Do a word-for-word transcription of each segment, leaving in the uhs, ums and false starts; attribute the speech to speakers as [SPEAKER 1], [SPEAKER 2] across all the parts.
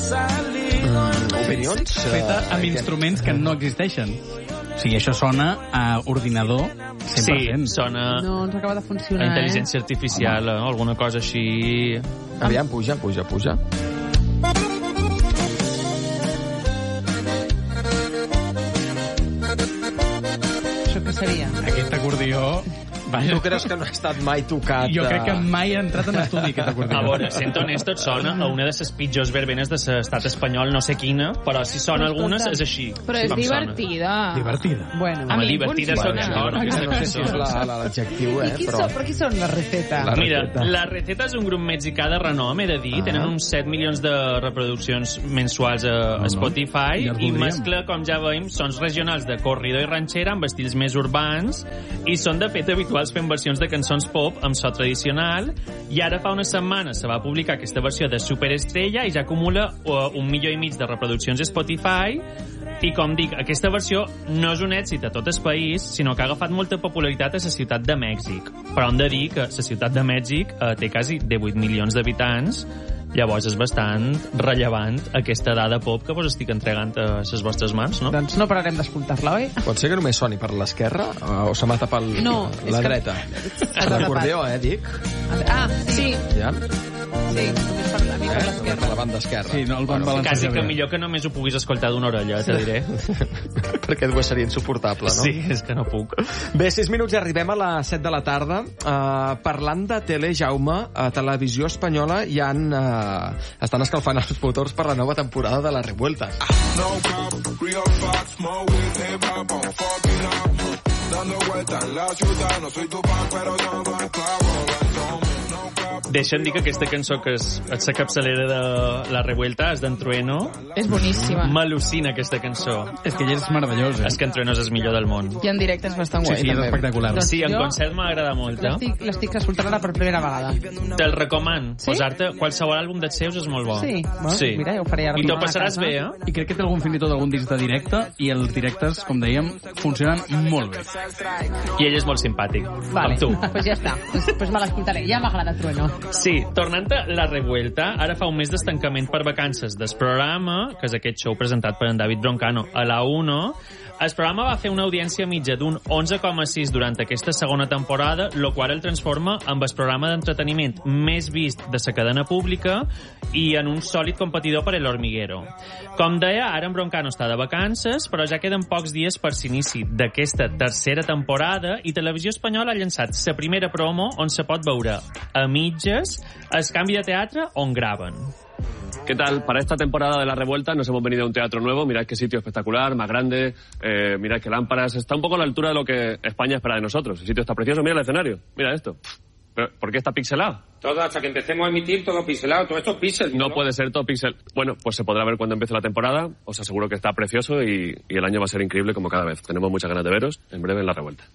[SPEAKER 1] Mm, opinions?
[SPEAKER 2] Feta amb uh, instruments que no existeixen. O sigui, això sona a ordinador cent per cent.
[SPEAKER 3] Sí, sona
[SPEAKER 4] No ens acaba de
[SPEAKER 3] a
[SPEAKER 4] funcionar,
[SPEAKER 3] intel·ligència artificial o alguna cosa així.
[SPEAKER 1] Aviam, puja, puja, puja.
[SPEAKER 4] eh? Això què seria?
[SPEAKER 2] Aquest acordió...
[SPEAKER 1] Tu creus que no ha estat mai tocat?
[SPEAKER 2] Jo crec que mai ha entrat en estudi aquest acordió.
[SPEAKER 3] A veure, sent honest, et sona a una de les pitjors verbenes de l'estat espanyol, no sé quina, però si sona algunes és així.
[SPEAKER 4] Però és
[SPEAKER 3] com
[SPEAKER 4] divertida.
[SPEAKER 2] Divertida.
[SPEAKER 4] Bueno,
[SPEAKER 3] Home, divertida sona d'acord, aquesta
[SPEAKER 1] No sé si és
[SPEAKER 3] cançó.
[SPEAKER 1] la- la- l'adjectiu,
[SPEAKER 4] I
[SPEAKER 1] eh?
[SPEAKER 4] qui
[SPEAKER 1] Però...
[SPEAKER 4] són, però qui són la receta?
[SPEAKER 1] La
[SPEAKER 3] Mira,
[SPEAKER 1] Receta.
[SPEAKER 3] La Receta és un grup mexicà de renom, he de dir.
[SPEAKER 1] Ah.
[SPEAKER 3] Tenen uns set milions de reproduccions mensuals a
[SPEAKER 2] no.
[SPEAKER 3] Spotify
[SPEAKER 2] Ja els
[SPEAKER 3] i
[SPEAKER 2] voldríem.
[SPEAKER 3] mescla, com ja veiem, sons regionals de corrido i ranxera amb estils més urbans i són, de fet, habituals fent versions de cançons pop amb so tradicional, i ara fa una setmana se va publicar aquesta versió de Superestrella i ja acumula uh, un milió i mig de reproduccions a Spotify. I com dic, aquesta versió no és un èxit a tot el país, sinó que ha agafat molta popularitat a la ciutat de Mèxic. Però hem de dir que la ciutat de Mèxic eh, té quasi divuit milions d'habitants, llavors és bastant rellevant aquesta dada pop que vos estic entregant a les vostres mans, no?
[SPEAKER 4] Doncs no pararem d'escoltar-la, oi?
[SPEAKER 1] Pot ser que només soni per l'esquerra o se m'ha tapat l-
[SPEAKER 4] No,
[SPEAKER 1] la
[SPEAKER 4] és que-
[SPEAKER 1] dreta?
[SPEAKER 4] S'ha
[SPEAKER 1] L'acordió, eh, dic?
[SPEAKER 4] Ah, sí,
[SPEAKER 1] Ja?
[SPEAKER 4] sí, només per la mica per
[SPEAKER 1] Eh?
[SPEAKER 4] l'esquerra.
[SPEAKER 1] Per la banda esquerra.
[SPEAKER 2] Sí, no el van balancejar
[SPEAKER 3] Quasi que
[SPEAKER 2] bé.
[SPEAKER 3] millor que només ho puguis escoltar d'una orella, te diré.
[SPEAKER 1] Perquè et seria insuportable, no?
[SPEAKER 3] Sí, és que no puc.
[SPEAKER 1] Bé, sis minuts i arribem a les set de la tarda. Uh, parlant de tele, Jaume, a Televisió Espanyola hi han, uh, estan escalfant els motors per la nova temporada de La Revuelta.
[SPEAKER 5] No cap, real facts, more with hip hop, I'm fucking up. Dando vueltas en la ciudad, no soy tu pan, pero todo es clavo. No cap.
[SPEAKER 3] Deixa'm dir que aquesta cançó que és, és la capçalera de La Revuelta és d'en Trueno.
[SPEAKER 4] És boníssima.
[SPEAKER 3] M'al·lucina aquesta cançó.
[SPEAKER 2] És que ell és meravellós, eh?
[SPEAKER 3] És que en Trueno és el millor del món.
[SPEAKER 4] I en directe és bastant
[SPEAKER 2] Sí,
[SPEAKER 4] guai,
[SPEAKER 2] sí, és
[SPEAKER 4] també.
[SPEAKER 2] espectacular.
[SPEAKER 4] Doncs
[SPEAKER 3] Sí, en
[SPEAKER 4] jo
[SPEAKER 3] concert m'agrada molt, eh?
[SPEAKER 4] l'estic- L'estic escoltant ara per primera vegada.
[SPEAKER 3] Te'l recoman.
[SPEAKER 4] Sí?
[SPEAKER 3] Posar-te qualsevol àlbum dels seus és molt bo.
[SPEAKER 4] Sí? Bueno,
[SPEAKER 3] sí.
[SPEAKER 4] mira, ja ho faré ara
[SPEAKER 3] I t'ho
[SPEAKER 4] tornant a
[SPEAKER 3] passaràs
[SPEAKER 4] casa.
[SPEAKER 3] bé, eh?
[SPEAKER 2] I crec que té algun fins i tot algun disc de directe i els directes, com dèiem, funcionen molt bé.
[SPEAKER 3] I ell és molt simpàtic,
[SPEAKER 4] Vale,
[SPEAKER 3] com tu.
[SPEAKER 4] pues ja està. Pues, pues me l'escoltaré. Ja m'agrada Trueno.
[SPEAKER 3] Sí, tornant a La Revuelta, ara fa un mes d'estancament per vacances del programa, que és aquest show presentat per en David Broncano a la UNO. El programa va fer una audiència mitja d'un onze coma sis durant aquesta segona temporada, el qual el transforma en el programa d'entreteniment més vist de la cadena pública i en un sòlid competidor per El Hormiguero. Com deia, ara en Broncano està de vacances, però ja queden pocs dies per l'inici d'aquesta tercera temporada i Televisió Espanyola ha llançat la primera promo on se pot veure a mitges el canvi de teatre on graven.
[SPEAKER 6] ¿Qué tal? Para esta temporada de La Revuelta nos hemos venido a un teatro nuevo. Mirad qué sitio espectacular, más grande. Eh, mirad qué lámparas. Está un poco a la altura de lo que España espera de nosotros. El sitio está precioso. Mira el escenario. Mira esto. ¿Pero por qué está pixelado?
[SPEAKER 7] Todo hasta que empecemos a emitir, todo pixelado, todo esto es pixel.
[SPEAKER 6] No puede ser todo pixel. Bueno, pues se podrá ver cuando empiece la temporada. Os aseguro que está precioso y, y el año va a ser increíble como cada vez. Tenemos muchas ganas de veros en breve en La Revuelta.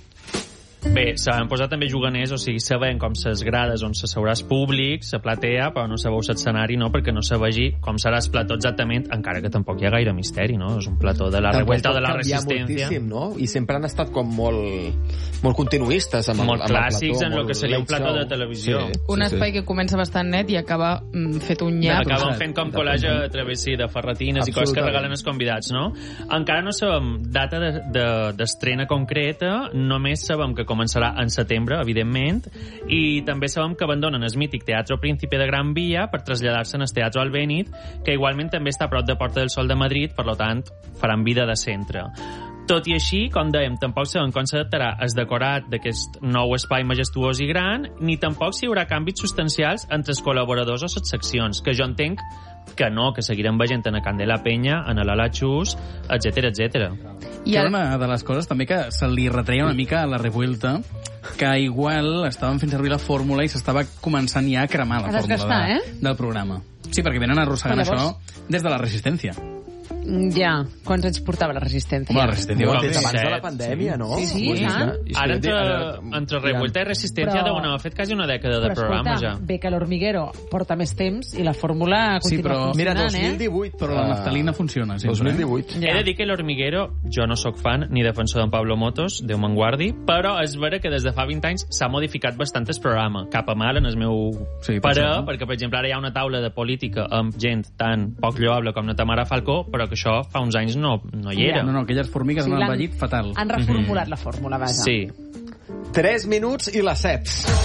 [SPEAKER 3] Bé, s'han posat també juganers, o sigui, sabem com ses grades on se seuràs públic, la platea, però no sabeu l'escenari, no, perquè no se vegi com serà el plató exactament, encara que tampoc hi ha gaire misteri, no? És un plató de la revuelta o de la resistència.
[SPEAKER 1] Moltíssim, no? I sempre han estat com molt, molt continuistes amb el,
[SPEAKER 3] molt
[SPEAKER 1] amb el
[SPEAKER 3] clàssics
[SPEAKER 1] plató,
[SPEAKER 3] en el que seria un
[SPEAKER 1] late
[SPEAKER 3] plató
[SPEAKER 1] show.
[SPEAKER 3] de televisió.
[SPEAKER 1] Sí,
[SPEAKER 4] Un
[SPEAKER 1] sí,
[SPEAKER 4] espai
[SPEAKER 1] sí.
[SPEAKER 4] que comença bastant net i acaba mm, fet un nyap.
[SPEAKER 3] Acaben fent com col·legi a través sí, de ferretines i coses que
[SPEAKER 1] Absolutament.
[SPEAKER 3] regalen els convidats, no? Encara no sabem data d'estrena de, de, concreta, només sabem que començarà en setembre, evidentment, i també sabem que abandonen el mític Teatro Príncipe de Gran Via per traslladar-se en el Teatro Albéniz, que igualment també està a prop de Porta del Sol de Madrid, per tant, faran vida de centre. Tot i així, com dèiem, tampoc sabem com s'adaptarà el decorat d'aquest nou espai majestuós i gran, ni tampoc si hi haurà canvis substancials entre els col·laboradors o les seccions, que jo entenc que no, que seguirem veient en a Candela Penya, en l'Ala Xus, etcètera, etcètera.
[SPEAKER 2] I ara... una de les coses també que se li retreia una mica a La Revuelta, que igual estaven fent servir la fórmula i s'estava començant ja a cremar la
[SPEAKER 4] A
[SPEAKER 2] fórmula
[SPEAKER 4] desgastar,
[SPEAKER 2] de,
[SPEAKER 4] eh?
[SPEAKER 2] del programa. Sí, perquè venen arrossegant
[SPEAKER 4] Però llavors...
[SPEAKER 2] això des de la resistència.
[SPEAKER 4] Ja, quants anys portava la Resistència?
[SPEAKER 2] Home, la Resistència
[SPEAKER 1] Molt
[SPEAKER 2] va
[SPEAKER 1] des
[SPEAKER 2] bé.
[SPEAKER 1] d'abans de la
[SPEAKER 3] set,
[SPEAKER 1] pandèmia, no?
[SPEAKER 4] Sí, sí,
[SPEAKER 1] Vull dir,
[SPEAKER 4] tant.
[SPEAKER 1] i
[SPEAKER 3] Ara,
[SPEAKER 1] sí,
[SPEAKER 3] entre, entre Revuelta i Resistència
[SPEAKER 4] Però-
[SPEAKER 3] deuen haver fet quasi una dècada de
[SPEAKER 4] Però
[SPEAKER 3] programa,
[SPEAKER 4] escolta,
[SPEAKER 3] ja.
[SPEAKER 4] bé que l'Hormiguero porta més temps i la fórmula
[SPEAKER 2] Sí,
[SPEAKER 4] continua
[SPEAKER 2] però-
[SPEAKER 1] Mira,
[SPEAKER 4] funcionant,
[SPEAKER 1] dos mil divuit.
[SPEAKER 2] Però la naftalina funciona, sempre.
[SPEAKER 1] dos mil divuit.
[SPEAKER 3] He de dir que l'Hormiguero, jo no sóc fan ni defensor d'en Pablo Motos, Déu me'n guardi, però és vera que des de fa vint anys s'ha modificat bastant el programa. Cap a mal, en el meu
[SPEAKER 2] Sí,
[SPEAKER 3] parer,
[SPEAKER 2] potser.
[SPEAKER 3] perquè, per exemple, ara hi ha una taula de política amb gent tan poc lloable com la Tamara Falcó, però que això fa uns anys no, no hi era.
[SPEAKER 2] No, no, aquelles formigues
[SPEAKER 4] Sí,
[SPEAKER 2] han
[SPEAKER 4] l'han-
[SPEAKER 2] envellit fatal.
[SPEAKER 4] Han reformulat la fórmula, vaja.
[SPEAKER 3] Sí.
[SPEAKER 1] tres minuts i les set.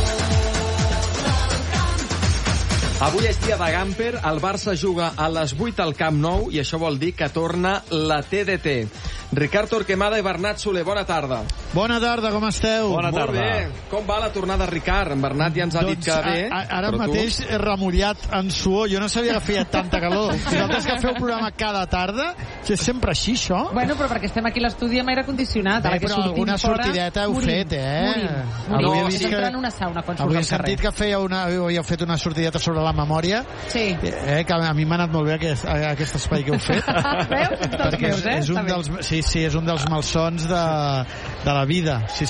[SPEAKER 1] Avui és dia de Gamper, el Barça juga a les vuit al Camp Nou i això vol dir que torna la T D T. Ricard Torquemada i Bernat Soler, bona tarda.
[SPEAKER 8] Bona tarda, com esteu?
[SPEAKER 1] Bona Molt bé. Com va la tornada, Ricard? En Bernat ja ens ha dit
[SPEAKER 8] Doncs,
[SPEAKER 1] que bé.
[SPEAKER 8] a, a, ara
[SPEAKER 1] però tu-
[SPEAKER 8] mateix he remullat en suor. Jo no sabia que feia tanta calor. Vosaltres que feu programa cada tarda, que és sempre així, això?
[SPEAKER 4] Bueno, però perquè estem aquí a l'estudi amb aire condicionat.
[SPEAKER 8] Bé,
[SPEAKER 4] Ara que
[SPEAKER 8] però
[SPEAKER 4] sortim
[SPEAKER 8] alguna
[SPEAKER 4] fora,
[SPEAKER 8] sortideta heu
[SPEAKER 4] morim,
[SPEAKER 8] fet, eh?
[SPEAKER 4] Morim,
[SPEAKER 8] Avui
[SPEAKER 4] morim.
[SPEAKER 8] he
[SPEAKER 4] No,
[SPEAKER 8] vist
[SPEAKER 4] sempre
[SPEAKER 8] que-
[SPEAKER 4] en una sauna quan surts
[SPEAKER 8] Avui he
[SPEAKER 4] al carrer.
[SPEAKER 8] sentit que fèieu una, havíeu fet una sortideta sobre la memòria,
[SPEAKER 4] Sí.
[SPEAKER 8] eh, que a mi m'ha anat molt bé aquest, aquest espai que heu fet.
[SPEAKER 4] Veus? Ets dels
[SPEAKER 8] Perquè és,
[SPEAKER 4] meus, eh?
[SPEAKER 8] és un
[SPEAKER 4] Està bé.
[SPEAKER 8] dels, sí, sí, és un dels malsons de, de la vida. Sí,